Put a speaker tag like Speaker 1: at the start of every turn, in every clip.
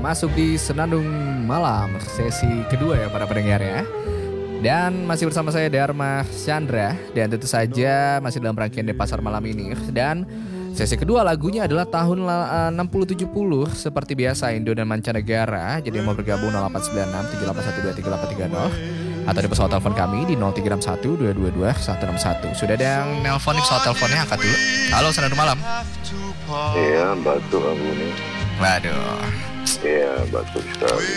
Speaker 1: masuk di Senandung Malam sesi kedua ya para pendengar ya. Dan masih bersama saya Dharma Chandra. Dan tentu saja masih dalam rangkaian di Pasar Malam ini. Dan sesi kedua lagunya adalah tahun 60-70. Seperti biasa Indo dan mancanegara. Jadi yang mau bergabung 0896 781233830 atau di pesawat telepon kami di 0361 222 161. Sudah ada yang nelpon di pesawat teleponnya, angkat dulu. Halo, Senandung Malam.
Speaker 2: Iya, batuk aku nih.
Speaker 1: Waduh,
Speaker 2: Iya, batuk sekali.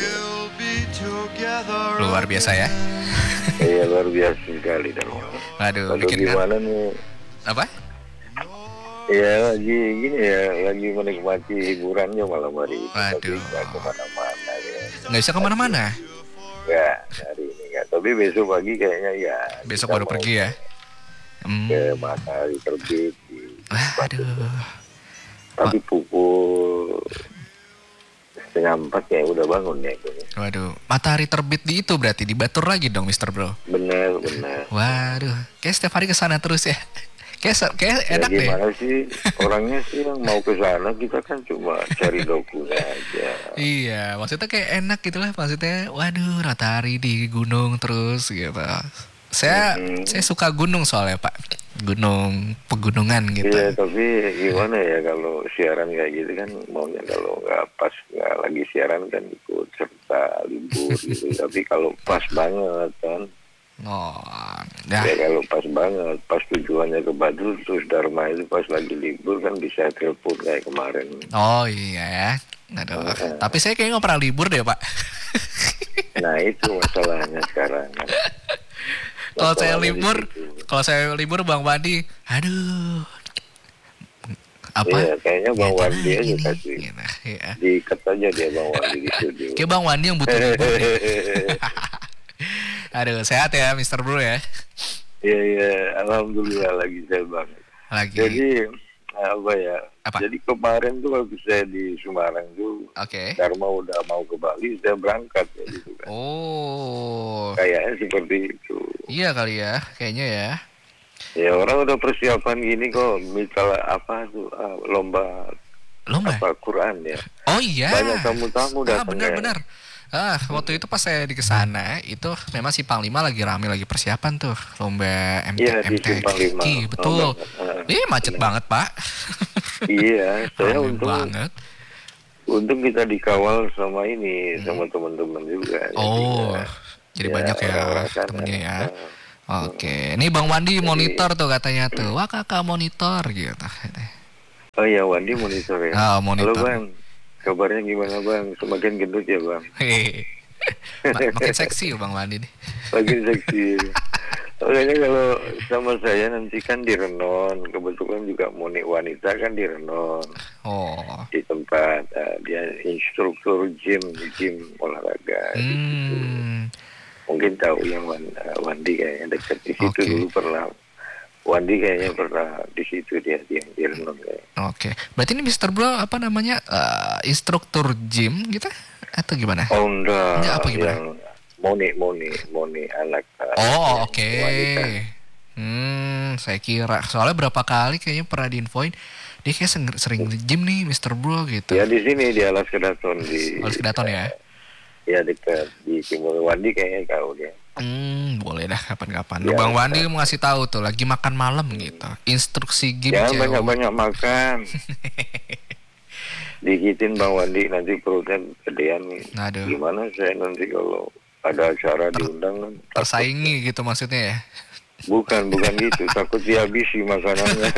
Speaker 1: luar biasa ya.
Speaker 2: Iya, luar biasa sekali.
Speaker 1: Waduh,
Speaker 2: Batuk
Speaker 1: bikin
Speaker 2: gimana nih?
Speaker 1: apa?
Speaker 2: Iya, lagi gini ya, lagi menikmati hiburannya malam hari ini.
Speaker 1: Waduh.
Speaker 2: Tapi nggak kemana-mana ya.
Speaker 1: Nggak bisa kemana-mana.
Speaker 2: Nggak, hari ini nggak. Tapi besok pagi kayaknya ya.
Speaker 1: Besok
Speaker 2: kita
Speaker 1: baru
Speaker 2: mau
Speaker 1: pergi ya.
Speaker 2: Ke matahari terbit di
Speaker 1: Aduh.
Speaker 2: Tapi pukul 3:30 ya udah bangun ya.
Speaker 1: Waduh, matahari terbit di itu berarti di Batur lagi dong, Mister Bro.
Speaker 2: Bener.
Speaker 1: Waduh, kayak setiap hari kesana terus ya. Kayak
Speaker 2: Ya,
Speaker 1: enak deh.
Speaker 2: gimana sih orangnya sih yang mau ke sana, kita kan cuma cari dokumen aja.
Speaker 1: Iya, maksudnya kayak enak gitu lah. Maksudnya, waduh, matahari di gunung terus gitu. Saya suka gunung soalnya Pak. Gunung, pegunungan gitu.
Speaker 2: Iya, tapi gimana ya kalau siaran kayak gitu kan maunya kalau nggak pas nggak lagi siaran kan ikut serta libur gitu. Tapi kalau pas banget kan.
Speaker 1: Oh, ya.
Speaker 2: Ya kalau pas banget, pas tujuannya ke Badul terus Dharma itu pas lagi libur kan bisa telepon kayak kemarin.
Speaker 1: Oh iya ya. Aduh. Tapi saya kayaknya nggak pernah libur deh Pak.
Speaker 2: Nah itu masalahnya sekarang.
Speaker 1: Kalau saya
Speaker 2: Masalahnya
Speaker 1: libur Bang Wandi, aduh. Apa?
Speaker 2: Iya, kayaknya Bang
Speaker 1: Gitu
Speaker 2: Wandi aja
Speaker 1: gini,
Speaker 2: kasih.
Speaker 1: gitu, ya.
Speaker 2: Diikat aja dia Bang Wandi di studio.
Speaker 1: Kayak Bang Wandi yang butuh libur deh. Aduh, sehat ya Mister Bro ya.
Speaker 2: Iya, alhamdulillah lagi saya banget.
Speaker 1: Lagi.
Speaker 2: Jadi apa ya?
Speaker 1: Apa?
Speaker 2: Jadi kemarin tuh waktu saya di Semarang tuh,
Speaker 1: Oke.
Speaker 2: Dharma udah mau ke Bali, saya berangkat ya gitu kan.
Speaker 1: Oh.
Speaker 2: Kayaknya seperti itu.
Speaker 1: Iya kali ya, kayaknya ya.
Speaker 2: Ya orang udah persiapan gini kok, misalnya apa tuh lomba apa Quran ya.
Speaker 1: Oh iya.
Speaker 2: Banyak tamu-tamu datang.
Speaker 1: Benar-benar. Waktu itu pas saya di kesana itu memang si Panglima lagi rame lagi persiapan tuh lomba
Speaker 2: Iya, di Simpang Lima.
Speaker 1: betul. Macet banget Pak.
Speaker 2: Iya, saya
Speaker 1: Rame banget.
Speaker 2: untung kita dikawal sama ini sama teman-teman juga.
Speaker 1: Oh, jadi banyak ya temennya ya. Oke, ini Bang Wandi monitor tuh katanya tuh. Wah kakak monitor gitu.
Speaker 2: Oh iya, Wandi monitor ya.
Speaker 1: Monitor.
Speaker 2: Halo Bang, kabarnya gimana Bang? Semakin gendut ya Bang?
Speaker 1: Makin seksi Bang Wandi nih.
Speaker 2: Makin seksi. Makanya kalau sama saya nanti kan di Renon, kebetulan juga Moni wanita kan di Renon.
Speaker 1: Oh.
Speaker 2: Di tempat dia instruktur gym olahraga. Gitu. Mungkin tahu yang Wandi kayaknya dekat di situ dulu pernah. Wandi kayaknya pernah di situ dia di Renon kayaknya.
Speaker 1: Oke. Berarti ini Mister Bro apa namanya instruktur gym gitu atau gimana?
Speaker 2: Oh enggak.
Speaker 1: Apa gimana?
Speaker 2: Yang Moni anak.
Speaker 1: Oh oke. Saya kira soalnya berapa kali kayaknya pernah diinfoin dia kayak sering gym nih Mister Bro gitu.
Speaker 2: Ya di sini di Alas Kedaton di.
Speaker 1: Alas Kedaton ya.
Speaker 2: Ya dekat di Timur Wandi kayaknya tahu dia.
Speaker 1: Boleh dah kapan-kapan. Ya, Bang Wandi mau ngasih tahu tuh lagi makan malam gitu. Instruksi gym.
Speaker 2: Jangan banyak-banyak makan. Dikitin Bang Wandi nanti perutnya gedean nih.
Speaker 1: Aduh.
Speaker 2: Gimana saya nanti kalau ada acara diundang kan
Speaker 1: tersaingi gitu maksudnya ya.
Speaker 2: Bukan gitu, takut dihabisi makanannya.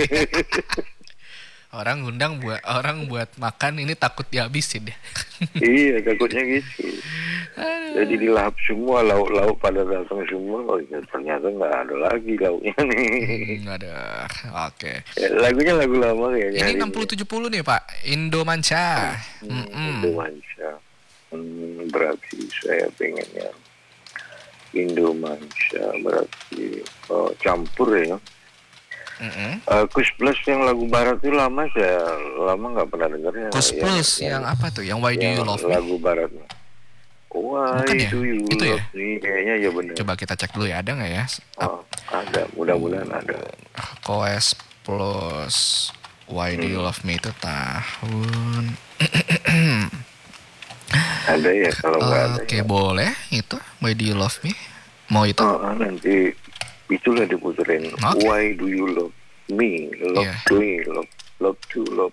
Speaker 1: orang buat makan ini takut dihabisin ya.
Speaker 2: Iya, takutnya gitu. Jadi dilahap semua, lauk pada datang semua. Oh ya, ternyata nggak ada lagi lauknya nih.
Speaker 1: Ada. Oke.
Speaker 2: Ya, lagunya lagu lama kayaknya.
Speaker 1: Ini 60-70 nih Pak, Indomanca.
Speaker 2: Indomanca. Berarti saya pengennya Indomanca berarti campur ya. Kus Plus yang lagu barat itu lama nggak pernah dengarnya.
Speaker 1: Kus Plus yang apa tuh? Yang Why Do You Love Me?
Speaker 2: Lagu barat. Why Do You Love Me? Kayaknya ya benar.
Speaker 1: Coba kita cek dulu ya, ada nggak ya?
Speaker 2: Ada, mudah-mudahan ada.
Speaker 1: Kus Plus Why Do You Love Me itu tahun
Speaker 2: Ada ya kalau nggak ada.
Speaker 1: Oke, boleh itu Why Do You Love Me? Mau itu?
Speaker 2: Nanti itulah diputerin.
Speaker 1: Okay.
Speaker 2: Why do you love me? Love me, love to love.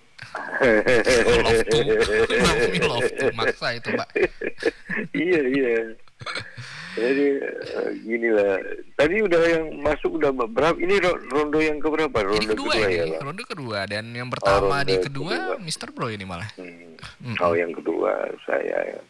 Speaker 1: Love to maksa itu, Pak.
Speaker 2: Iya. Jadi gini lah. Tadi udah yang masuk udah berapa? Ini ronde yang keberapa? Ronde kedua ya, Pak?
Speaker 1: Ronde kedua, dan yang pertama di kedua Mr. Bro ini malah.
Speaker 2: Yang kedua saya ya.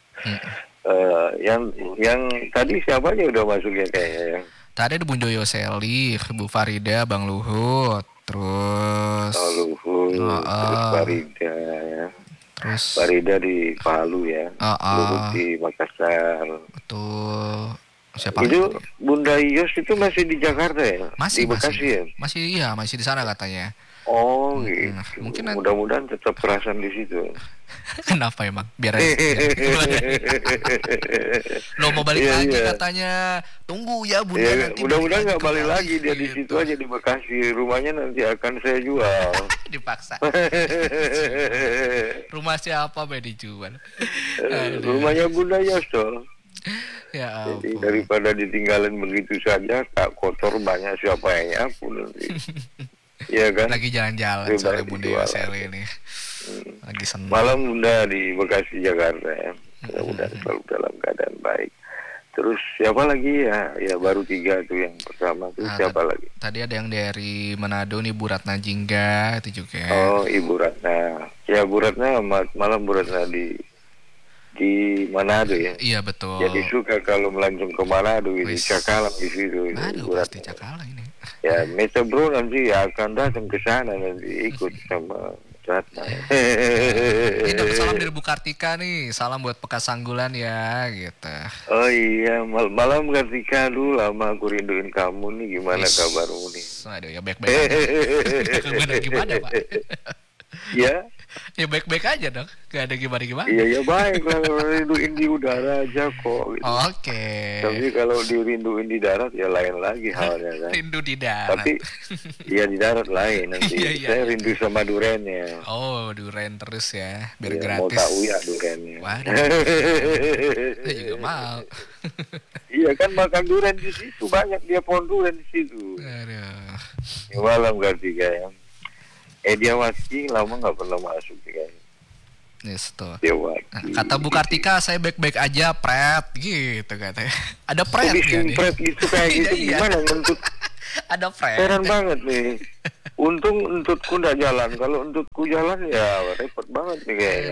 Speaker 2: Yang tadi siapa aja udah masuk ya kayaknya ya.
Speaker 1: Tadi ada Bung Joyo Seli, Bu Farida, Bang Luhut, terus
Speaker 2: terus Farida ya.
Speaker 1: Terus
Speaker 2: Farida di Palu ya. Luhut di Makassar.
Speaker 1: Betul. Siapa
Speaker 2: itu
Speaker 1: lagi?
Speaker 2: Bunda Yos itu masih di Jakarta ya?
Speaker 1: Masih
Speaker 2: di Bekasi ya?
Speaker 1: Masih di sana katanya.
Speaker 2: Oh gitu.
Speaker 1: Mungkin
Speaker 2: mudah-mudahan tetap kerasan di situ.
Speaker 1: Kenapa emang? Biar lo mau balik lagi katanya. Tunggu ya Bunda nanti.
Speaker 2: Mudah-mudahan nggak balik lagi dia di situ aja di Bekasi. Rumahnya nanti akan saya jual.
Speaker 1: Dipaksa. Rumah siapa be dijual?
Speaker 2: Rumahnya Bunda Yos toh.
Speaker 1: Ya ampun.
Speaker 2: Jadi daripada ditinggalin begitu saja, tak kotor banyak siapa yang nyapu nanti. Iya kan?
Speaker 1: Lagi jalan-jalan soalnya Bunda Yosel ini. Lagi senang.
Speaker 2: Malam Bunda di Bekasi Jakarta ya. Mudah-mudahan selalu dalam keadaan baik. Terus siapa lagi ya? Ya baru 3 tuh yang pertama tuh siapa lagi?
Speaker 1: Tadi ada yang dari Manado nih, Bu Ratna Jingga itu juga.
Speaker 2: Oh, Ibu Ratna. Ya Bu Ratna malam Bu Ratna di Manado ya.
Speaker 1: Iya betul.
Speaker 2: Jadi suka kalau melancong ke Manado itu Cakalang di situ.
Speaker 1: Aduh pasti Cakalang ini.
Speaker 2: Ya, Mr. Bro nanti akan datang ke sana nanti ikut sama Ratna.
Speaker 1: Ini dapat salam dari Bu Kartika nih, salam buat Pekas Sanggulan ya, gitu.
Speaker 2: Oh iya, malam Kartika, lama aku rinduin kamu nih, gimana kabarmu nih?
Speaker 1: Aduh ya baik-baik. Gimana Pak?
Speaker 2: Ya?
Speaker 1: Ya baik-baik aja dong, gak ada gimana-gimana.
Speaker 2: Iya baik, kalau rinduin di udara aja kok. Gitu.
Speaker 1: Oke.
Speaker 2: Tapi kalau dirinduin di darat ya lain lagi halnya kan.
Speaker 1: Rindu di darat.
Speaker 2: Tapi ya di darat lain nanti. Saya rindu sama durennya.
Speaker 1: Oh duren terus ya, biar
Speaker 2: ya,
Speaker 1: gratis.
Speaker 2: Mau tahu ya durennya.
Speaker 1: Waduh. Saya juga mau.
Speaker 2: Iya kan makan duren di situ, banyak dia pohon duren di situ.
Speaker 1: Aduh.
Speaker 2: Ya, malam Kartika ya. Diawati lama nggak pernah masuk kayaknya.
Speaker 1: Yes, tuh.
Speaker 2: Diawati.
Speaker 1: Kata Bu Kartika saya baik-baik aja, Pret, gitu katanya. Ada Pret ya nih.
Speaker 2: Pret gitu kayak gitu gimana ngentut?
Speaker 1: Ada Pret.
Speaker 2: Heran banget nih. Untung entutku nggak jalan. Kalau entutku jalan ya repot banget nih kayaknya.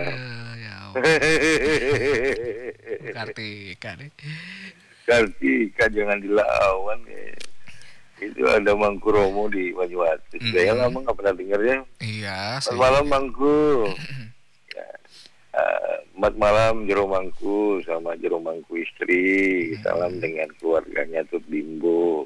Speaker 1: Bu Kartika nih.
Speaker 2: Kartika jangan dilawan ya. Itu ada Mangku Romo di Banyuwangi. Saya lama nggak pernah dengar ya.
Speaker 1: Iya.
Speaker 2: Malam Mangku. Ya. Malam Jero Mangku sama Jero Mangku istri. Salam dengan keluarganya Tut Bimbo.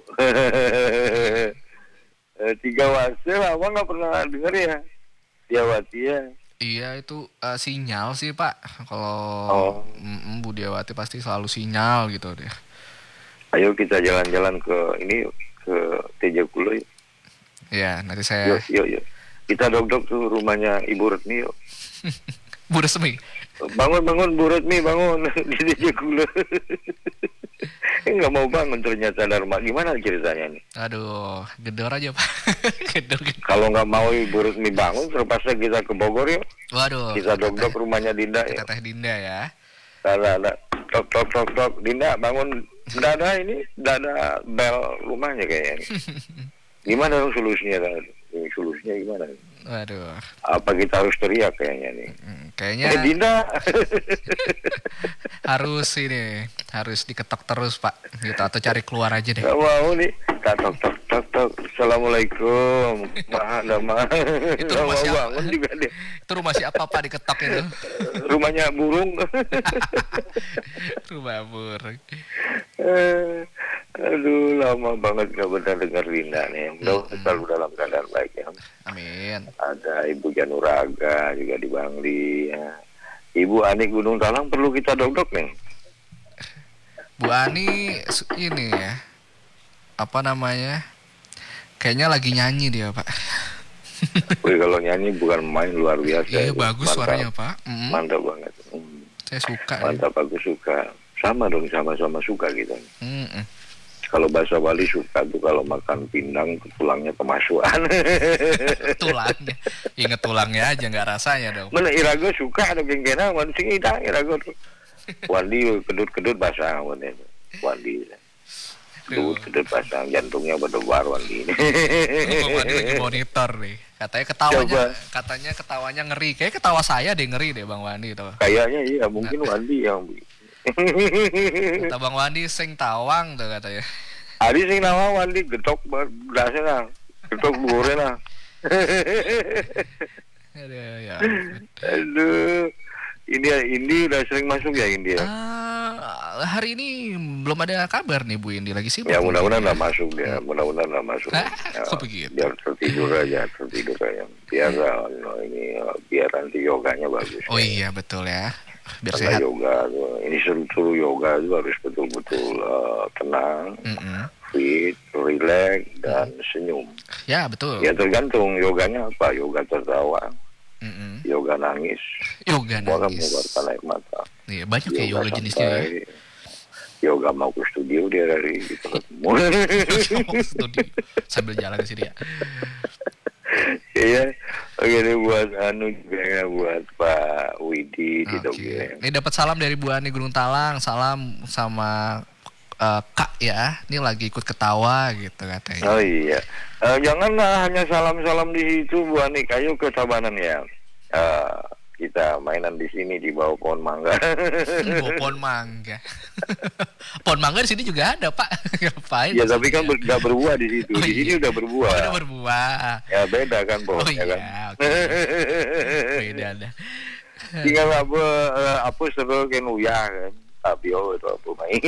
Speaker 2: 3 wase lama nggak pernah dengar ya. Diawati ya.
Speaker 1: Iya itu sinyal sih Pak. Kalau Bu Diawati pasti selalu sinyal gitu deh.
Speaker 2: Ayo kita jalan-jalan ke ini. Ke Tejakulo yuk.
Speaker 1: Ya nanti saya
Speaker 2: yuk kita dok tuh rumahnya Ibu Retmi yuk.
Speaker 1: Bu Resmi
Speaker 2: bangun Bu Retmi bangun di Tejakulo. Nggak mau bangun ternyata Dharma, gimana ceritanya nih?
Speaker 1: Aduh gedor aja Pak. gedor.
Speaker 2: Kalau nggak mau Ibu Retmi bangun terpaksa kita ke Bogor yuk.
Speaker 1: Waduh
Speaker 2: kita dok rumahnya Dinda ya.
Speaker 1: Teteh Dinda ya.
Speaker 2: Ada tok Dinda bangun. Nggak ada bel rumahnya kayaknya. Gimana dong solusinya? Solusinya gimana?
Speaker 1: Waduh.
Speaker 2: Apa kita harus teriak kayaknya nih?
Speaker 1: Kayaknya
Speaker 2: Dinda
Speaker 1: harus diketok terus Pak, gitu atau cari keluar aja deh.
Speaker 2: Gak mau nih, tok. Assalamualaikum.
Speaker 1: Itu rumah siapa?
Speaker 2: Juga deh.
Speaker 1: Itu rumah siapa Pak diketok itu?
Speaker 2: Rumahnya burung.
Speaker 1: Rumah burung.
Speaker 2: Aduh, lama banget gak pernah dengar Dinda nih. Mudah-mudahan selalu dalam keadaan baik ya.
Speaker 1: Amin.
Speaker 2: Ada Ibu Januraga juga di Bangli ya. Ibu Ani Gunung Talang perlu kita dok nih.
Speaker 1: Bu Ani ini ya. Apa namanya? Kayaknya lagi nyanyi dia, Pak.
Speaker 2: Wih, kalau nyanyi bukan main luar biasa.
Speaker 1: Iya, bagus suaranya, Pak.
Speaker 2: Mantap banget.
Speaker 1: Saya suka.
Speaker 2: Mantap, aku suka. Sama dong, sama-sama suka gitu.
Speaker 1: Mm-mm.
Speaker 2: Kalau bahasa Bali suka tuh kalau makan pindang tulangnya kemasukan.
Speaker 1: Tulangnya. Ingat tulangnya aja nggak rasanya dong.
Speaker 2: Mana irago suka ada gengkena mancing ita irago tuh. Wandi kedut-kedut basah Wandi. Kedut basah jantungnya berdebar Wandi ini.
Speaker 1: Bang Wandi lagi monitor nih. Katanya ketawanya ngeri. Kayak ketawa saya deh ngeri deh Bang Wandi tuh.
Speaker 2: Kayaknya iya mungkin Wandi yang
Speaker 1: kata Bang Wandi sing tawang tuh katanya.
Speaker 2: Adi sing nama Wandi getok berasnya lah. Getok bure lah.
Speaker 1: Aduh, ya.
Speaker 2: Aduh. Indi udah sering masuk ya Indi ya?
Speaker 1: Hari ini belum ada kabar nih Bu Indi, lagi sibuk.
Speaker 2: Ya mudah-mudahan nggak masuk dia, mudah-mudahan nggak masuk.
Speaker 1: Kok begitu?
Speaker 2: Biar tertidur aja. Biar nanti yoganya bagus.
Speaker 1: Oh iya betul ya, biar
Speaker 2: karena
Speaker 1: sehat.
Speaker 2: Yoga, ini suruh yoga itu harus betul-betul tenang, fit, relax dan senyum.
Speaker 1: Ya betul.
Speaker 2: Ya tergantung yoganya apa, yoga tertawa. Yoga nangis.
Speaker 1: Yoga nangis.
Speaker 2: Mengeluarkan air mata.
Speaker 1: Iya, banyak ya yoga jenisnya ya.
Speaker 2: Yoga mau ke studio dia dari ketemu.
Speaker 1: Mau studio sambil jalan ke sini ya.
Speaker 2: Iya. Oke deh buat juga buat Pak Widi di Dogeng.
Speaker 1: Ini dapat salam dari Bu Ani Gunung Talang, salam sama Kak ya. Ini lagi ikut ketawa gitu katanya.
Speaker 2: Oh iya. Janganlah hanya salam-salam di situ Bu Ani, kayu ke Tabanan ya. Kita mainan di sini di bawah pohon mangga.
Speaker 1: Bawah pohon mangga. Pohon mangga di sini juga ada Pak. Ngapain?
Speaker 2: Ya tapi kan nggak berbuah di situ. Di sini udah berbuah.
Speaker 1: Udah berbuah.
Speaker 2: Ya beda kan pohonnya kan.
Speaker 1: Okay. Beda ada.
Speaker 2: Tinggal apa seru kan uyah kan. Tapi itu apa main.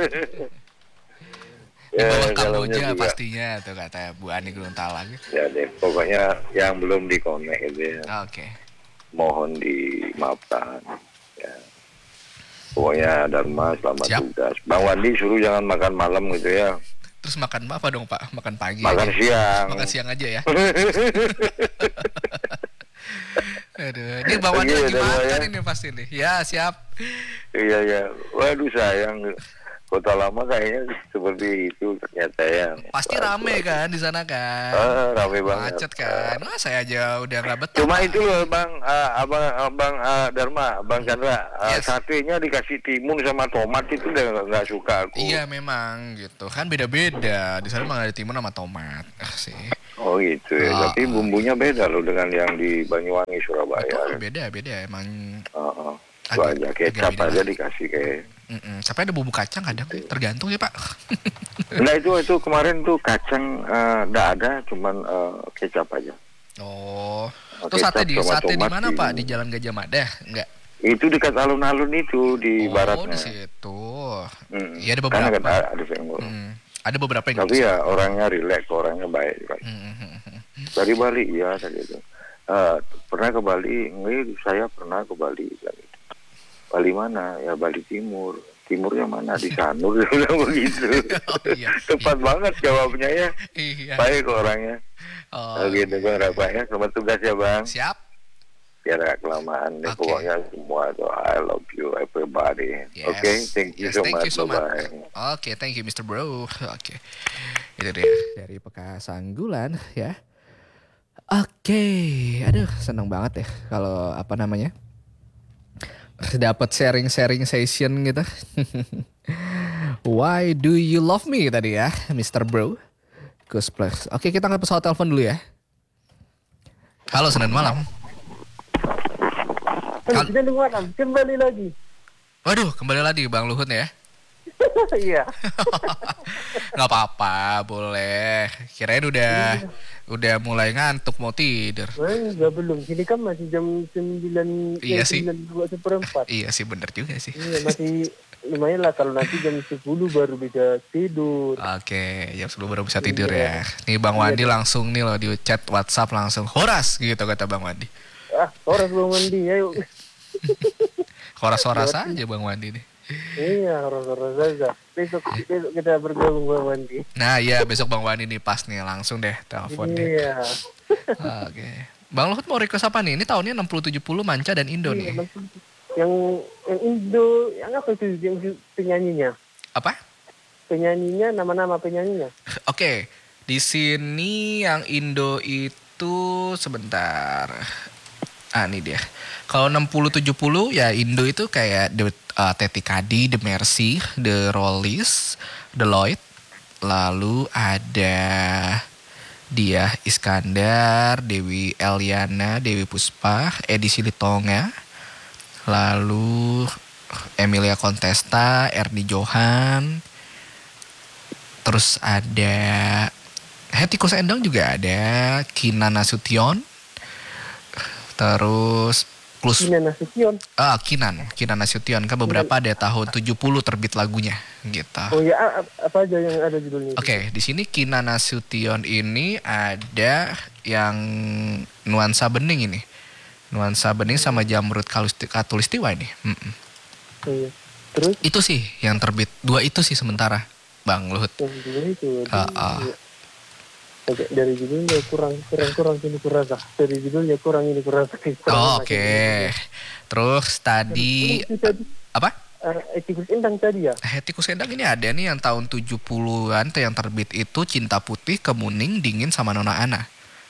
Speaker 1: Di bawah Kamboja pastinya tuh kata Bu Ani Gunung Talang.
Speaker 2: Ya deh, pokoknya yang belum dikonek gitu ya.
Speaker 1: Oke.
Speaker 2: Mohon dimaafkan. Ya. Pokoknya Dharma selamat tugas. Bang Wandi suruh jangan makan malam gitu ya.
Speaker 1: Terus makan apa dong Pak? Makan pagi.
Speaker 2: Makan
Speaker 1: aja.
Speaker 2: Siang.
Speaker 1: Makan siang aja ya. Aduh, ini Bang Wandi lagi makan ini pasti nih. Ya siap.
Speaker 2: Iya. Waduh sayang. Kota Lama kayaknya seperti itu ternyata ya.
Speaker 1: Pasti rame kan di sana kan.
Speaker 2: Rame banget.
Speaker 1: Macet kan. Wah saya aja udah nggak betah.
Speaker 2: Cuma itu loh Bang, Abang Dharma, Bang Chandra, satenya dikasih timun sama tomat itu udah nggak suka aku.
Speaker 1: Iya memang gitu kan beda-beda. Di sana memang ada timun sama tomat sih.
Speaker 2: Oh gitu ya. Tapi bumbunya beda loh dengan yang di Banyuwangi Surabaya.
Speaker 1: Betul, beda emang.
Speaker 2: Itu aja kecap aja dikasih kayak.
Speaker 1: Sampai ada bumbu kacang kadang tergantung ya Pak.
Speaker 2: Nah itu kemarin tuh kacang nggak ada, cuman kecap aja.
Speaker 1: Oh, terus sate di mana Pak? Di Jalan Gajah Mada? Enggak.
Speaker 2: Itu dekat alun-alun itu di baratnya.
Speaker 1: Oh di situ. Iya ada beberapa. Ada beberapa yang.
Speaker 2: Tapi ya orangnya rileks, orangnya baik. Dari Bali ya tadi itu. Pernah ke Bali? Enggak, saya pernah ke Bali. Bali mana? Ya Bali Timur. Timurnya mana? Di Sanur. Begitu. Tepat banget jawabnya ya.
Speaker 1: Iya.
Speaker 2: Baik orangnya. Gitu Bang Rafa ya. Selamat tugas ya Bang.
Speaker 1: Siap.
Speaker 2: Biar gak kelamaan. Pokoknya semua tuh I love you everybody.
Speaker 1: Yes.
Speaker 2: Okay, thank you so much.
Speaker 1: Oke, thank you Mr. Bro. Oke. Itu dia dari Pekasanggulan ya. Oke, aduh seneng banget ya kalau apa namanya dapat sharing session gitu. Why do you love me tadi ya, Mr. Bro? Gus Plus. Oke, kita angkat pesawat telepon dulu ya. Halo Senin malam.
Speaker 3: Senin malam kembali lagi.
Speaker 1: Waduh, kembali lagi Bang Luhut ya.
Speaker 3: Iya.
Speaker 1: Nggak apa-apa, boleh. Kirain udah mulai ngantuk mau tidur.
Speaker 3: Enggak belum. Sini kan masih jam 9.
Speaker 1: Iya sih.
Speaker 3: 9:04.
Speaker 1: Iya sih bener juga sih.
Speaker 3: Iya masih lumayan lah kalau nanti jam 10 baru bisa tidur.
Speaker 1: Oke, jam 10 baru bisa tidur ya. Nih Bang Wandi langsung nih loh di chat WhatsApp langsung horas gitu kata Bang Wandi.
Speaker 3: Horas Bang Wandi ayo.
Speaker 1: Horas-horas aja Bang Wandi nih.
Speaker 3: Iya, horas-horas aja. Besok kita bergabung Bang Wandi.
Speaker 1: Nah iya besok Bang Wandi nih pas nih langsung deh telepon deh.
Speaker 3: Iya.
Speaker 1: Oke. Bang Luhut mau request apa nih? Ini tahunnya 60-70 Manca dan Indo nih.
Speaker 3: yang Indo, yang apa itu yang penyanyinya?
Speaker 1: Apa?
Speaker 3: Penyanyinya, nama-nama penyanyinya.
Speaker 1: Oke, di sini yang Indo itu sebentar. Ini dia. Kalau 60-70 ya Indo itu kayak Teti Kadi, The Mercy, The Rollies, The Lloyd. Lalu ada dia Iskandar, Dewi Eliana, Dewi Puspa, Edi Silitonga. Lalu Emilia Contesta, Erni Johan. Terus ada Hetty Koes Endang juga ada, Kinan Nasution. Terus Kinan Nasution kan beberapa ada tahun 70 terbit lagunya gitu.
Speaker 3: Oh ya, apa aja yang ada judulnya?
Speaker 1: Oke, di sini Kinan Nasution ini ada yang Nuansa Bening ini. Nuansa Bening sama Jamrut Katulistiwa ini.
Speaker 3: Oh, iya. Terus?
Speaker 1: Itu sih yang terbit, 2 itu sih sementara. Bang Luhut.
Speaker 3: Dari judulnya kurang ini kurasa. Dari judulnya kurang ini kurasa.
Speaker 1: Oke. Terus tadi apa?
Speaker 3: Hetty Koes Endang tadi ya?
Speaker 1: Hetty Koes Endang ini ada nih yang tahun 70-an yang terbit itu Cinta Putih, Kemuning, Dingin sama Nona Ana.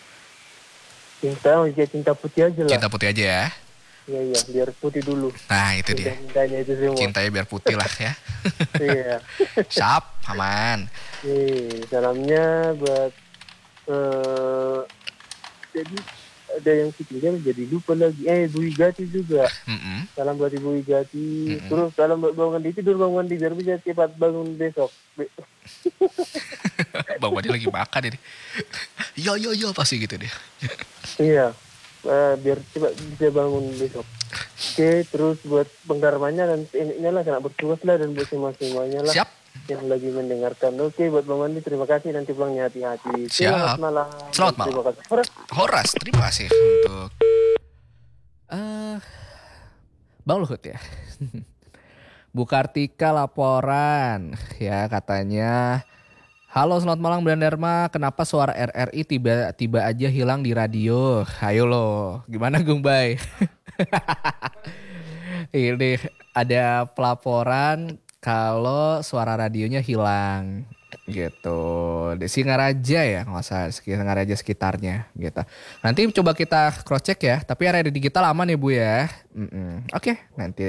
Speaker 3: Cinta Putih aja lah.
Speaker 1: Cinta Putih aja ya.
Speaker 3: Iya, biar putih dulu.
Speaker 1: Nah, itu dia.
Speaker 3: Cintanya itu semua.
Speaker 1: Cintanya biar putih lah ya.
Speaker 3: Iya.
Speaker 1: Sap, aman.
Speaker 3: Salamnya buat jadi ada yang videonya jadi lupa lagi. Bu Igati juga. Salam buat Ibu Igati. Terus salam buat Bang Wandi, tidur Bang Wandi biar bisa cepat bangun besok.
Speaker 1: Bang Wandi lagi makan ini. Yo pasti gitu dia.
Speaker 3: Iya. Biar cepat bisa bangun besok. Oke, terus buat Bang Darmanya dan inilah kena bertugas lah, dan buat semuanya lah.
Speaker 1: Siap.
Speaker 3: Yang lagi mendengarkan. Oke, buat Bang Wandi terima kasih, nanti pulangnya hati-hati.
Speaker 1: Siap.
Speaker 3: Selamat malam.
Speaker 1: Terima kasih. Horas, terima kasih untuk Bang Luhut ya. Bu Kartika laporan ya, katanya, halo selamat malam Bang Dharma, kenapa suara RRI tiba-tiba aja hilang di radio? Ayo lo, gimana Gung Bay? Ini ada pelaporan kalau suara radionya hilang gitu. Di Singaraja ya, nggak usah Singaraja sekitarnya gitu. Nanti coba kita cross check ya, tapi area digital aman ya Bu ya. Oke, nanti.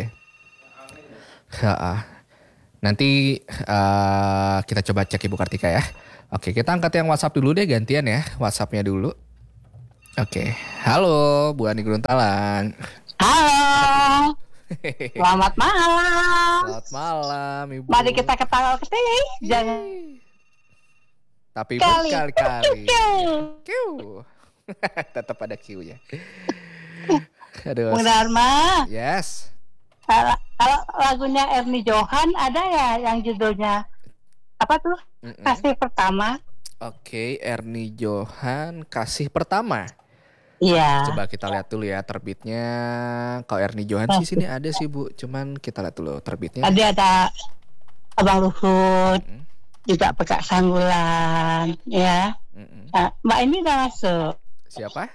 Speaker 1: Nanti kita coba cek Ibu Kartika ya. Oke, kita angkat yang WhatsApp dulu deh, gantian ya. WhatsAppnya dulu. Oke, halo Bu Ani Gruntalan.
Speaker 4: Halo. Selamat malam.
Speaker 1: Selamat malam Ibu.
Speaker 4: Mari kita ketawa-ketawa. Jangan.
Speaker 1: Tapi berkali-kali. Q. Tetap ada Q-nya. Aduh.
Speaker 4: Bung Dharma.
Speaker 1: Yes.
Speaker 4: Kalau lagunya Erni Johan ada ya yang judulnya apa tuh? Kasih Pertama.
Speaker 1: Oke, Erni Johan Kasih Pertama.
Speaker 4: Iya.
Speaker 1: Coba kita lihat dulu ya terbitnya. Kalau Erni Johan sih sini ada sih Bu, cuman kita lihat dulu terbitnya.
Speaker 4: Ada Abang Luhut, juga Pekak Sanggulan, ya. Nah, Mbak ini udah masuk.
Speaker 1: Siapa?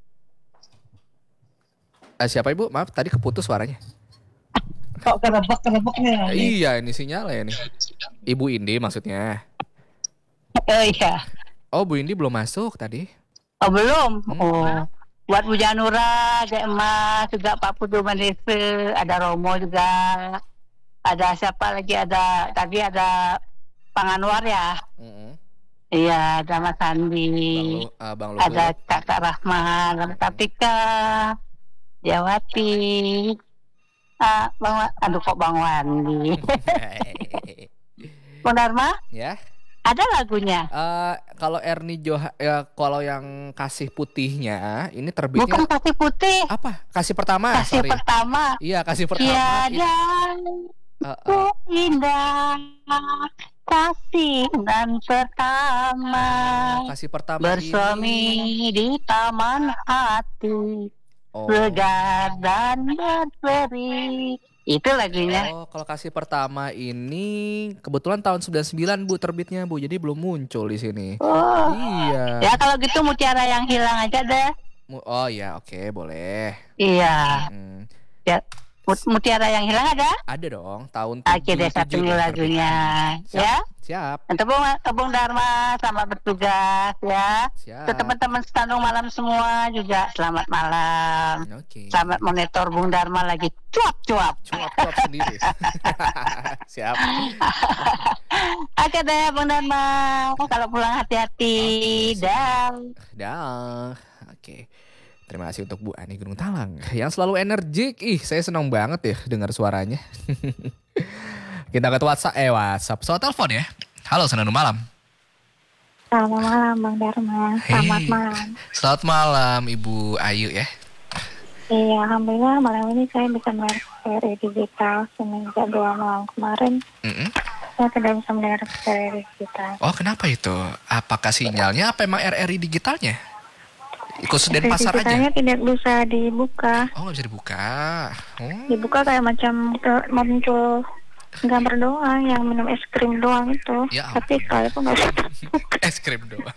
Speaker 1: Siapa Ibu? Maaf tadi keputus suaranya.
Speaker 4: Kok kerebek nih?
Speaker 1: Iya, ini sinyalnya nih. Ibu Indi maksudnya.
Speaker 4: Iya.
Speaker 1: Oh, Bu Indi belum masuk tadi.
Speaker 4: Oh, belum. Oh. Buat Bu Janura, ada Emas, juga Pak Putu Mandese, ada Romo juga. Ada siapa lagi? Tadi ada Bang Anwar ya. Iya, ada Mas Andi.
Speaker 1: Bang
Speaker 4: ada Kakak Rahman, ada Katika, Jawati. Bang Wandi. Bang Dharma?
Speaker 1: Ya.
Speaker 4: Ada lagunya.
Speaker 1: Kalau Erni Johan, ya, kalau yang Kasih Putihnya ini terbitnya.
Speaker 4: Bukan Kasih Putih.
Speaker 1: Apa? Kasih Pertama.
Speaker 4: Kasih Pertama.
Speaker 1: Iya, Kasih Pertama.
Speaker 4: Tiada indah kasih dan pertama.
Speaker 1: Kasih Pertama.
Speaker 4: Bersemi di taman hati. Segar dan berseri. Itu lagunya.
Speaker 1: Oh, kalau Kasih Pertama ini kebetulan tahun 99 Bu terbitnya Bu, jadi belum muncul di sini.
Speaker 4: Oh.
Speaker 1: Iya.
Speaker 4: Ya kalau gitu Mutiara yang hilang aja deh.
Speaker 1: Oh ya, oke, boleh.
Speaker 4: Iya.
Speaker 1: Ya.
Speaker 4: Mutiara yang hilang ada?
Speaker 1: Ada dong, tahun
Speaker 4: Oke deh, satu
Speaker 1: 77
Speaker 4: lagunya.
Speaker 1: Siap.
Speaker 4: Ya.
Speaker 1: Siap.
Speaker 4: Untuk Bung Dharma, selamat bertugas ya.
Speaker 1: Siap.
Speaker 4: Untuk teman-teman Standung Malam semua juga selamat malam.
Speaker 1: Oke.
Speaker 4: Selamat monitor Bung Dharma lagi cuap-cuap.
Speaker 1: Cuap-cuap sendiri. Siap.
Speaker 4: Oke deh Bung Dharma, kalau pulang hati-hati.
Speaker 1: Dah. Oke. Terima kasih untuk Bu Ani Gunung Talang yang selalu energik. Saya senang banget ya dengar suaranya. Kita ke WhatsApp. Soal telepon ya. Halo, Senandung Malam.
Speaker 5: Selamat malam Bang Dharma. Selamat malam.
Speaker 1: Selamat malam Ibu Ayu ya.
Speaker 5: Iya, alhamdulillah malam ini saya bisa mendengar RRI digital semenjak 2 malam kemarin. Saya tidak bisa mendengar RRI digital.
Speaker 1: Oh, kenapa itu? Apakah sinyalnya apa emang RRI digitalnya? Ikut Denpasar aja?
Speaker 5: Digitalnya tidak bisa dibuka.
Speaker 1: Oh, nggak bisa dibuka.
Speaker 5: Dibuka kayak macam muncul gambar doang yang minum es krim doang itu.
Speaker 1: Ya,
Speaker 5: tapi setelah itu nggak bisa dibuka.
Speaker 1: Es krim doang.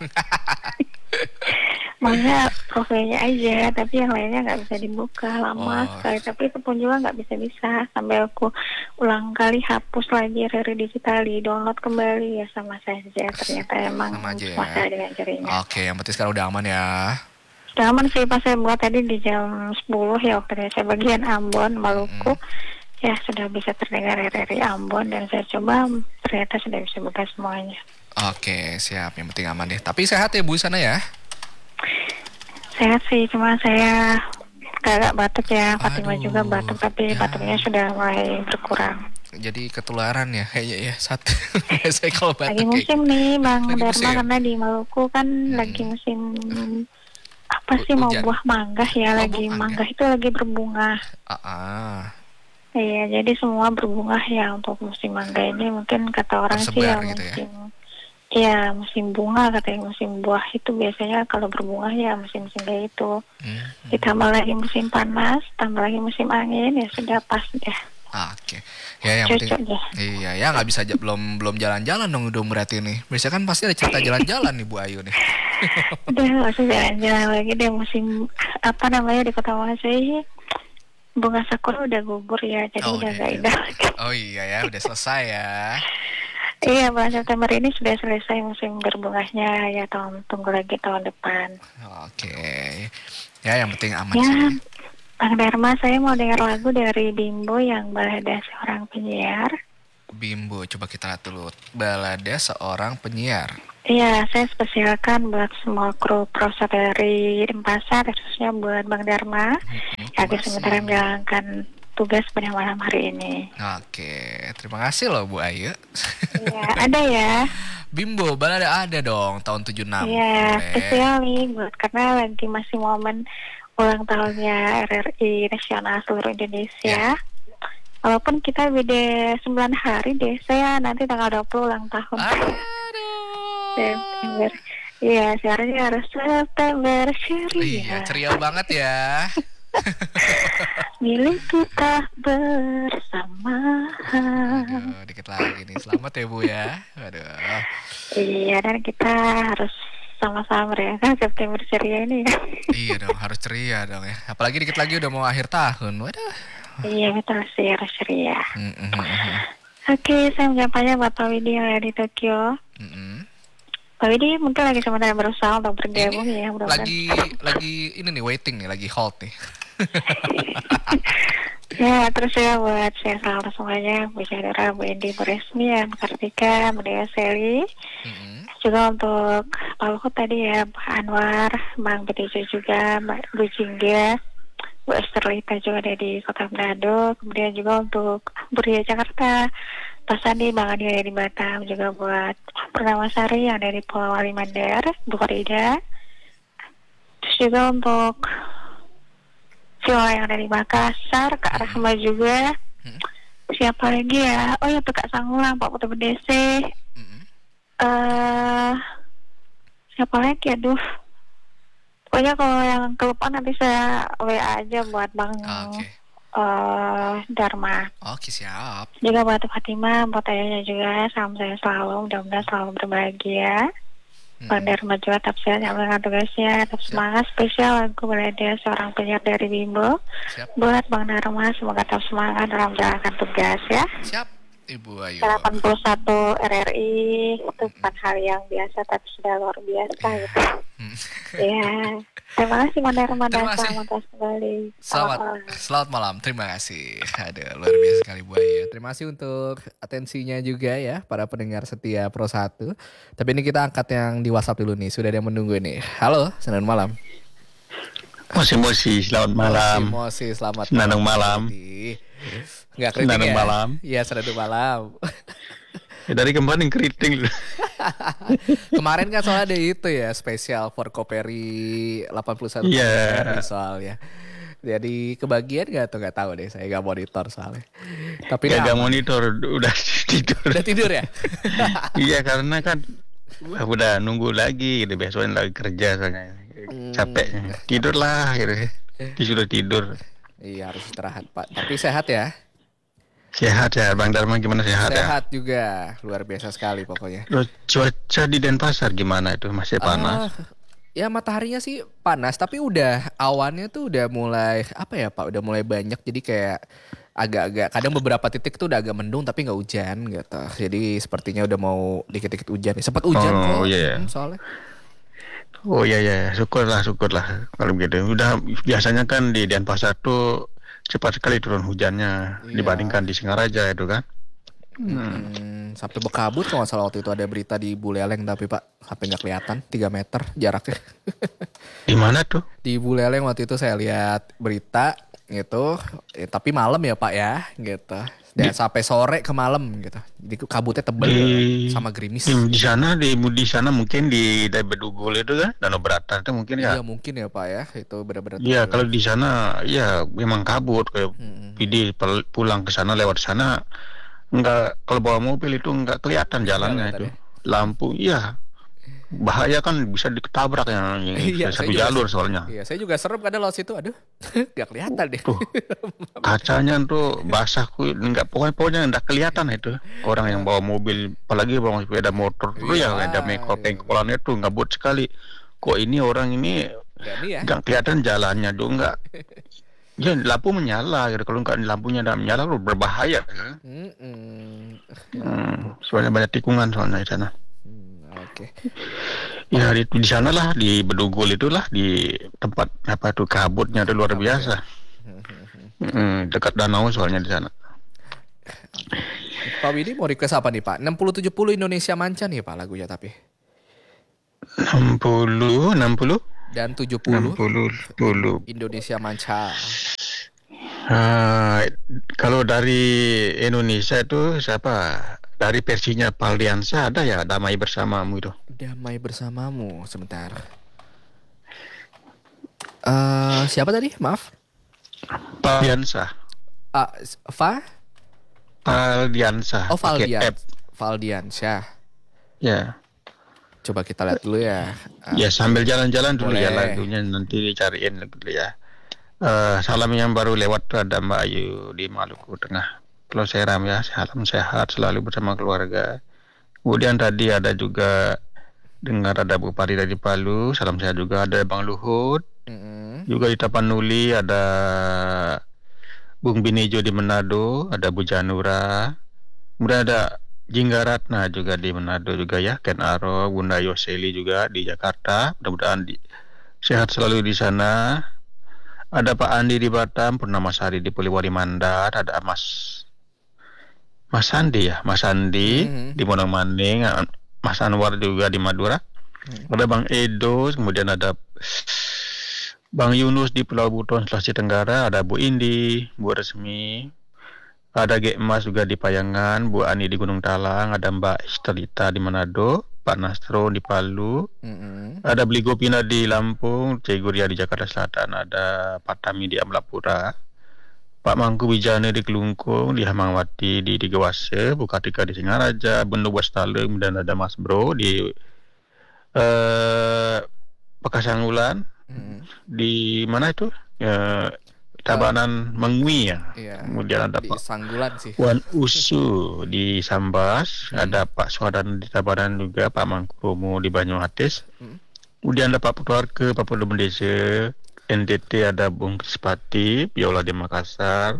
Speaker 5: Makanya profilnya aja, tapi yang lainnya nggak bisa dibuka, lama sekali. Tapi itu pun juga nggak bisa sampai aku ulang kali hapus lagi RRI digital, di download kembali ya sama saja. Ternyata emang masalah dengan jaringan.
Speaker 1: Oke, yang penting sekarang udah aman ya.
Speaker 5: Udah aman sih, pas saya buat tadi di jam 10 ya, waktu saya bagian Ambon, Maluku. Ya sudah bisa terdengar RRI Ambon dan saya coba ternyata sudah bisa buka semuanya.
Speaker 1: Oke, siap. Yang penting aman deh. Tapi sehat ya Bu sana ya?
Speaker 5: Sehat sih, cuma saya agak batuk ya. Fatima juga batuk, tapi batuknya sudah mulai berkurang.
Speaker 1: Jadi ketularan ya kayaknya ya satu. Saya kalau batuk
Speaker 5: lagi musim nih Bang Dharma, karena di Maluku kan lagi musim apa sih mau buah mangga ya, lagi mangga itu lagi berbunga. Iya, jadi semua berbunga ya untuk musim mangga ini. Mungkin kata orang sih ya
Speaker 1: gitu
Speaker 5: musim ya musim bunga, katanya musim buah itu biasanya kalau berbunga ya musim-musim kayak itu. Ditambah lagi musim panas, tambah lagi musim angin, ya sudah pas deh.
Speaker 1: Oke. Ya yang penting. Iya ya, nggak bisa belum jalan-jalan dong udah berarti nih. Biasanya kan pasti ada cerita jalan-jalan nih Bu Ayu nih.
Speaker 5: Udah nggak usah jalan-jalan lagi deh, musim apa namanya di Kota Masai bunga sakura udah gugur ya, jadi udah nggak indah lagi.
Speaker 1: Oh iya ya, udah selesai ya.
Speaker 5: Iya, bulan September ini sudah selesai musim berbunganya ya, tunggu lagi tahun depan.
Speaker 1: Oke. Ya yang penting aman
Speaker 5: ya,
Speaker 1: sih.
Speaker 5: Bang Dharma, saya mau dengar lagu dari Bimbo yang Balada Seorang Penyiar.
Speaker 1: Bimbo, coba kita lihat dulu. Balada Seorang Penyiar.
Speaker 5: Iya, saya spesialkan buat semua kru Prosat dari Denpasar, khususnya buat Bang Dharma, yang sementara menjalankan tugas pada malam hari ini.
Speaker 1: Oke, terima kasih loh Bu Ayu.
Speaker 5: Iya, ada ya.
Speaker 1: Bimbo, balada ada dong, tahun 76.
Speaker 5: Iya, spesial nih buat karena lagi masih momen ulang tahunnya RRI Nasional seluruh Indonesia. Walaupun kita beda 9 hari deh, saya nanti tanggal 20 ulang tahun. September. Iya, sekarang harus September ceria.
Speaker 1: Iya, ceria banget ya.
Speaker 5: Milik kita bersama.
Speaker 1: Aduh, dikit lagi nih. Selamat ya Bu ya. Aduh.
Speaker 5: Iya, dan kita harus sama-sama merayakan September ceria ini ya.
Speaker 1: Iya dong, harus ceria dong ya. Apalagi dikit lagi udah mau akhir tahun. Waduh.
Speaker 5: Iya, betul sih, harus ceria. Oke, saya menyampaikan buat Pak Widi yang ada di Tokyo. Pak Widi mungkin lagi sebenarnya berusaha untuk bergabung ya.
Speaker 1: Lagi ini nih waiting nih, lagi hold nih.
Speaker 5: Ya, terus ya buat saya selalu semuanya, Bu Chandra, Bu Indi, Bu Resmi, Bu Kartika, Bu Dea Seli. Juga untuk Pak Luhut tadi ya, Pak Anwar, Bang BTJ juga, Mbak Bu Jingga, Bu Esterlita juga ada di Kota Manado. Kemudian juga untuk Bu Ria Jakarta, Pak Sandi, Bang Adi ada di Batam. Juga buat Purnama Sari yang ada di Pulau Wali Mandar, Bu Korida. Terus juga untuk Viola yang ada di Makassar, Kak Rahma juga. Siapa lagi ya? Oh ya, Kak Sangulang, Pak Putu BDC. Siapa lagi? Aduh. Pokoknya kalau yang kelupaan nanti saya WA aja buat Bang Dharma.
Speaker 1: Oke, siap.
Speaker 5: Juga buat Fatima, buat ayahnya juga, salam saya selalu, mudah-mudahan selalu berbahagia. Bang Dharma juga tetap sehat dengan tugasnya, tetap semangat. Spesial lagu Beleda seorang penyiar dari Bimbo.
Speaker 1: Siap.
Speaker 5: Buat Bang Dharma, semoga tetap semangat dalam menjalankan tugas ya.
Speaker 1: Siap, Ibu Ayu.
Speaker 5: 81 RRI itu bukan hal yang biasa tapi sudah luar biasa gitu. Ya, terima kasih Bang Dharma dan selamat kembali.
Speaker 1: Selamat malam, terima kasih. Aduh, luar biasa sekali Bu Ayu. Terima kasih untuk atensinya juga ya para pendengar setia Pro 1. Tapi ini kita angkat yang di WhatsApp dulu nih, sudah ada yang menunggu nih. Halo, selamat malam.
Speaker 6: Mosi, selamat malam.
Speaker 1: Mosi, selamat
Speaker 6: malam.
Speaker 1: Enggak keriting ya?
Speaker 6: Malam.
Speaker 1: Iya, selamat malam.
Speaker 6: Dari kemarin keriting.
Speaker 1: Kemarin kan soalnya ada itu ya, spesial for Koperi 81 soalnya. Jadi kebagian gak tahu deh, saya gak monitor soalnya. Tapi
Speaker 6: gak monitor, udah tidur.
Speaker 1: Udah tidur ya?
Speaker 6: Iya, karena kan udah nunggu lagi gitu, besoknya lagi kerja soalnya. Capek, tidurlah gitu. Disuruh tidur.
Speaker 1: Iya, harus istirahat Pak. Tapi sehat ya?
Speaker 6: Sehat ya, Bang Dharma gimana sehat ya?
Speaker 1: Sehat juga, luar biasa sekali pokoknya.
Speaker 6: Loh, cuaca di Denpasar gimana itu, masih panas?
Speaker 1: Ya mataharinya sih panas, tapi udah awannya tuh udah mulai apa ya Pak? Udah mulai banyak, jadi kayak agak-agak kadang beberapa titik tuh udah agak mendung tapi nggak hujan gitu. Jadi sepertinya udah mau dikit-dikit hujan. Sempat hujan kok, soalnya.
Speaker 6: Oh iya, syukurlah kalau begitu. Udah biasanya kan di Denpasar tuh cepat sekali turun hujannya dibandingkan di Singaraja itu kan.
Speaker 1: Sampai berkabut kalau nggak salah waktu itu ada berita di Buleleng tapi Pak sampai nggak kelihatan 3 meter jaraknya.
Speaker 6: Di mana tuh?
Speaker 1: Di Buleleng waktu itu saya lihat berita gitu, tapi malam ya Pak ya gitu. Dan sampai sore ke malam gitu. Jadi kabutnya tebal sama gerimis.
Speaker 6: Di sana mungkin di Bedugul itu kan, Danau Beratan itu mungkin ya.
Speaker 1: Iya mungkin ya Pak ya, itu benar-benar.
Speaker 6: Iya kalau di sana ya memang kabut kayak Pidi pulang ke sana lewat sana enggak, kalau bawa mobil itu enggak kelihatan jalannya itu. Lampu bahaya kan, bisa ditabrak yang satu jalur soalnya.
Speaker 1: Iya, saya juga serem kadang lewat situ, aduh, nggak kelihatan deh.
Speaker 6: Kacanya tuh basah, pokoknya nggak kelihatan itu orang yang bawa mobil, apalagi bawa sepeda motor tuh ada pengkolannya tuh ngebut sekali. Kok ini orang ini nggak kelihatan jalannya tuh nggak. Ya lampu menyala gitu, kalau nggak lampunya nggak menyala lu berbahaya. Soalnya banyak tikungan soalnya di sana.
Speaker 1: Oke.
Speaker 6: Ya di sana lah, di Bedugul itulah, di tempat apa tuh kabutnya tuh luar biasa. Dekat danau soalnya di sana.
Speaker 1: Pak Widi mau request apa nih Pak? 60-70 Indonesia Manca nih Pak lagunya tapi.
Speaker 6: 60
Speaker 1: dan 70 Indonesia Manca.
Speaker 6: Kalau dari Indonesia itu siapa? Dari versinya Paldiansa ada ya, Damai Bersamamu itu.
Speaker 1: Damai Bersamamu, sebentar. Siapa tadi? Maaf.
Speaker 6: Paldiansa. Paldiansa.
Speaker 1: Oh, Valdiansa.
Speaker 6: Ya.
Speaker 1: Coba kita lihat dulu ya.
Speaker 6: Ya sambil jalan-jalan dulu ya lagunya, nanti dicariin dulu ya. Salam yang baru lewat tuh ada Mbak Ayu di Maluku Tengah. Kalau Seram ya, salam sehat selalu bersama keluarga. Kemudian tadi ada juga dengar ada Bupati dari Palu, salam sehat juga. Ada Bang Luhut, juga di Tapanuli ada Bung Binijo di Manado, ada Bu Janura. Kemudian ada Jinggaratna juga di Manado juga ya, Ken Aro, Bunda Yoseli juga di Jakarta. Mudah-mudahan sehat selalu di sana. Ada Pak Andi di Batam, Purnama Sari di Poliwali Mandar, ada Mas Andi di Monang Manding, Mas Anwar juga di Madura. Ada Bang Edo, kemudian ada Bang Yunus di Pulau Buton, Sulawesi Tenggara, ada Bu Indi, Bu Resmi, ada G Emas juga di Payangan, Bu Ani di Gunung Talang, ada Mbak Estelita di Manado, Pak Nastro di Palu, ada Beli Gopina di Lampung, Cik Guria di Jakarta Selatan, ada Pak Tami di Amlapura, Pak Mangku Wijane di Kelungkung, di Hamangwati di Gewase, Bu Kartika di Singaraja, Bendo Wastalem, dan ada Mas Bro di Pekasanggulan. Di mana itu? Tabanan Mengwi ya.
Speaker 1: Iya.
Speaker 6: Kemudian ada
Speaker 1: Di
Speaker 6: Pak
Speaker 1: Sanggulan sih.
Speaker 6: Wan Usu di Sambas, ada Pak Swadan di Tabanan juga, Pak Mangkumu di Banyuatis. Kemudian ada Pak Putuarke, Pak Putu Bendese, NTT ada Bung Krispati, Biola di Makassar.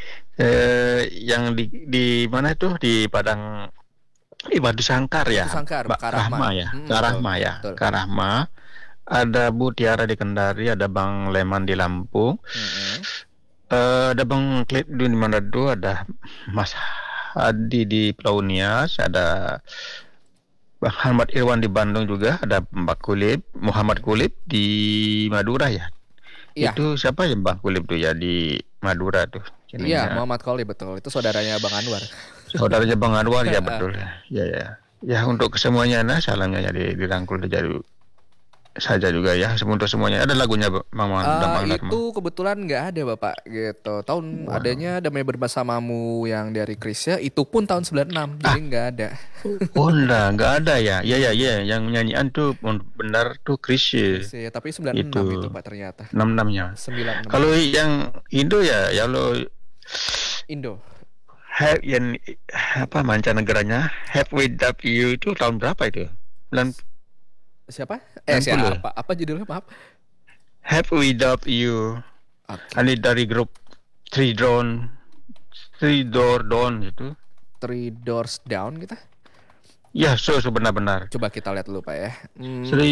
Speaker 6: Yang di mana itu di Padang Batu Sangkar ya.
Speaker 1: Batu Sangkar,
Speaker 6: Mbak
Speaker 1: Karahma.
Speaker 6: Rahma ya. Karahma ya.
Speaker 1: Betul.
Speaker 6: Karahma. Ada Bu Tiara di Kendari, ada Bang Leman di Lampung. Ada Bang Klit di Manado, ada Mas Hadi di Pulau Nias, ada Bang Ahmad Irwan di Bandung juga, ada Mbak Kulip, Muhammad Kulip di Madura ya.
Speaker 1: Iya.
Speaker 6: Itu siapa ya Bang Kulip tuh ya di Madura tuh?
Speaker 1: Iya, Muhammad Koli betul. Itu saudaranya Bang Anwar.
Speaker 6: Saudaranya Bang Anwar ya betul. Ya. Ya untuk kesemuanya salamnya ya dirangkul jadi saja juga ya untuk semuanya. Ada lagunya Bang Dharma?
Speaker 1: Itu kebetulan nggak ada Bapak gitu. Tahun adanya Damai Bersamamu yang dari Krisya, itu pun tahun 96. Jadi nggak ada.
Speaker 6: Oh nggak ada ya. Ya yang nyanyian tuh benar tuh Krisya.
Speaker 1: Tapi 96 itu Pak ternyata.
Speaker 6: 66-nya.
Speaker 1: 96.
Speaker 6: Kalau yang Indo ya lo
Speaker 1: Indo.
Speaker 6: Yang mancanegaranya Have Without You itu tahun berapa itu?
Speaker 1: Siapa?
Speaker 6: Siapa?
Speaker 1: Apa judulnya, maaf?
Speaker 6: Have Without You. Ini dari grup Three Door Down itu.
Speaker 1: Three Doors Down gitu?
Speaker 6: Ya, benar-benar.
Speaker 1: Coba kita lihat dulu Pak ya.
Speaker 6: Three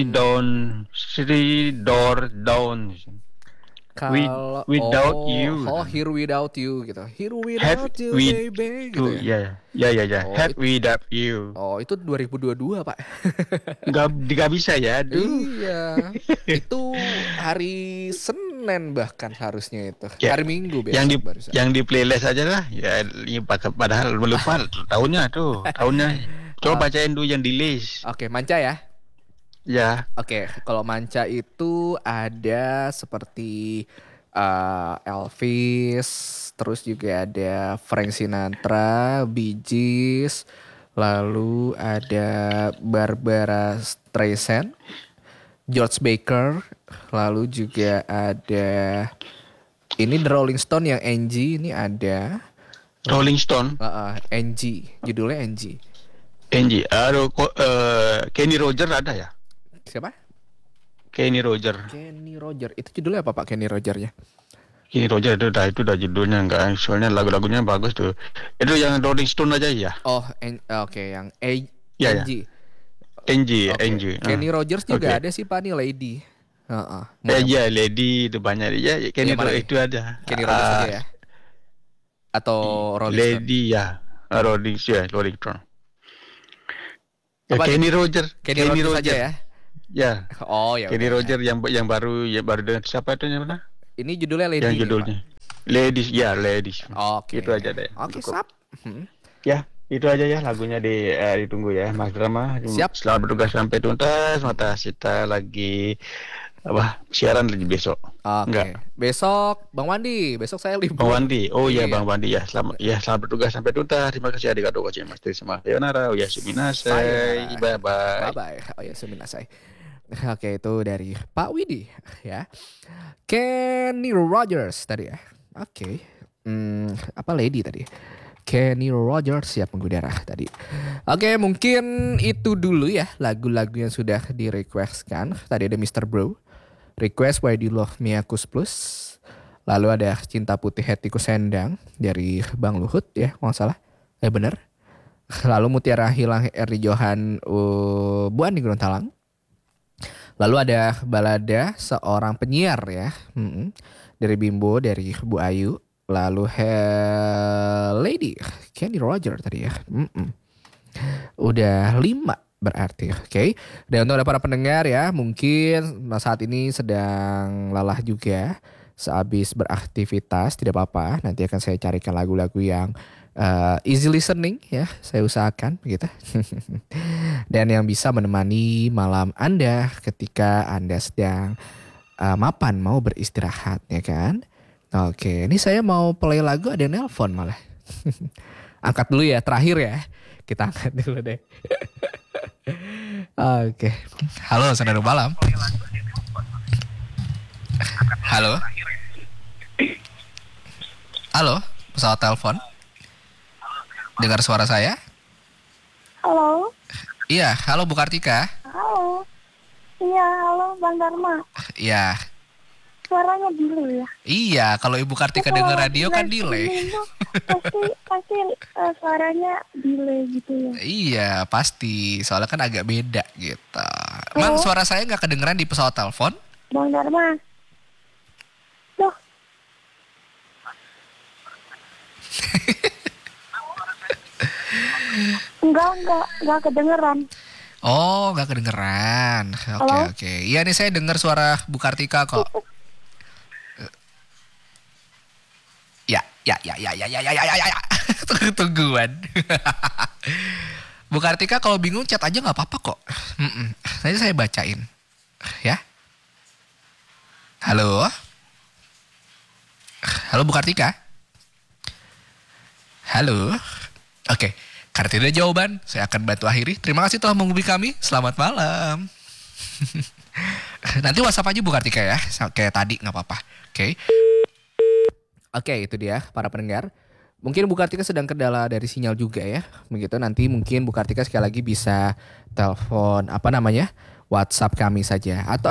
Speaker 6: Door Down. Without You.
Speaker 1: Oh, Here Without You gitu. Here Without You, baby gitu
Speaker 6: ya. Ya. Have Without You.
Speaker 1: Oh, itu 2022 Pak.
Speaker 6: Nggak bisa ya.
Speaker 1: Iya. Itu hari Senin bahkan harusnya itu. Ya, hari Minggu besok
Speaker 6: yang di playlist aja lah. Ya, padahal lupa tahunnya tuh. Coba bacain dulu yang di list.
Speaker 1: Oke, Manca ya.
Speaker 6: Ya.
Speaker 1: Oke, kalau Manca itu ada seperti Elvis, terus juga ada Frank Sinatra, Bee Gees, lalu ada Barbara Streisand, George Baker, lalu juga ada ini The Rolling Stone yang NG, ini ada
Speaker 6: Rolling Stone.
Speaker 1: NG, judulnya NG.
Speaker 6: NG. Kenny Roger ada ya?
Speaker 1: Siapa?
Speaker 6: Kenny Roger.
Speaker 1: Itu judulnya apa Pak Kenny Rogernya?
Speaker 6: Kenny Roger itu udah judulnya enggak, soalnya lagu-lagunya bagus tuh. Itu yang Rolling Stone aja ya.
Speaker 1: Oh, oke, yang
Speaker 6: NG. NG.
Speaker 1: Kenny Rogers juga ada sih Pak nih Lady.
Speaker 6: Iya, Lady itu banyak ya. Kenny Rogers itu ada.
Speaker 1: Kenny Rogers aja ya. Atau Rolling Stone.
Speaker 6: Lady ya. Rolling Stone. Kenny Rogers
Speaker 1: aja ya.
Speaker 6: Ya.
Speaker 1: Oh ya.
Speaker 6: Kenny Rogers yang baru dengan siapa itu namanya?
Speaker 1: Ini judulnya Lady.
Speaker 6: Yang judulnya Ladies.
Speaker 1: Oke.
Speaker 6: Itu aja deh.
Speaker 1: Oke, sap.
Speaker 6: Ya, itu aja ya lagunya ditunggu ya Mas Drama.
Speaker 1: Siap.
Speaker 6: Selamat bertugas sampai tuntas. Mata kita lagi siaran lagi besok.
Speaker 1: Oke. Besok Bang Wandi, besok saya libur.
Speaker 6: Bang Wandi. Oh iya Bang Wandi ya. Selamat bertugas sampai tuntas. Terima kasih arigatou gozaimasu. Sayonara. Oyasuminasai. Bye bye.
Speaker 1: Oyasuminasai. Oke, itu dari Pak Widi ya. Kenny Rogers tadi ya. Oke. Apa Lady tadi? Kenny Rogers siap mengudara tadi. Oke, mungkin itu dulu ya lagu-lagu yang sudah di-requestkan. Tadi ada Mr. Bro, request Why Do You Love Me Akus Plus. Lalu ada Cinta Putih Hatiku Sendang dari Bang Luhut ya, kalau nggak salah. Bener. Lalu Mutiara Hilang Erdi Johan Bu Andi Gorontalo. Lalu ada balada Seorang Penyiar ya. Dari Bimbo, dari Bu Ayu. Lalu Lady Kenny Roger tadi ya. Udah 5 berarti. Oke. Dan untuk ada para pendengar ya, mungkin saat ini sedang lelah juga, sehabis beraktivitas, tidak apa-apa. Nanti akan saya carikan lagu-lagu yang easy listening ya, saya usahakan begitu. Dan yang bisa menemani malam Anda ketika Anda sedang mapan mau beristirahat ya kan. Oke, ini saya mau play lagu, ada nelpon malah. Angkat dulu ya, terakhir ya. Kita angkat dulu deh. Oke. Halo, saudara malam. Halo. Halo, pesawat telepon. Dengar suara saya?
Speaker 5: Halo.
Speaker 1: Iya, halo Bu Kartika.
Speaker 5: Halo. Iya, halo Bang Dharma.
Speaker 1: Iya.
Speaker 5: Suaranya delay ya?
Speaker 1: Iya, kalau Ibu Kartika dengar radio kan delay.
Speaker 5: Pasti suaranya delay gitu ya?
Speaker 1: Iya, pasti. Soalnya kan agak beda gitu. Emang suara saya nggak kedengeran di pesawat telepon?
Speaker 5: Bang Dharma. Loh. Enggak kedengeran.
Speaker 1: Oh, nggak kedengeran. Oke. Iya nih saya dengar suara Bu Kartika kok. Ya. Tungguan. Bu Kartika kalau bingung chat aja nggak apa-apa kok. Nanti saya bacain. Ya. Halo. Halo Bu Kartika. Halo. Oke. Karena tidak ada jawaban, saya akan bantu akhiri. Terima kasih telah menghubungi kami. Selamat malam. Nanti WhatsApp aja Bu Kartika ya. Kayak tadi nggak apa-apa. Oke, itu dia para pendengar. Mungkin Bu Kartika sedang kendala dari sinyal juga ya. Begitu nanti mungkin Bu Kartika sekali lagi bisa telepon WhatsApp kami saja. Atau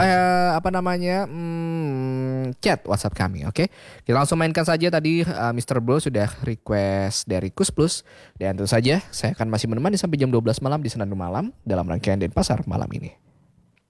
Speaker 1: chat WhatsApp kami, oke? Kita langsung mainkan saja tadi Mr. Bro sudah request dari Kus Plus. Dan tentu saja saya akan masih menemani sampai jam 12 malam di Senandung Malam dalam rangkaian Denpasar malam ini.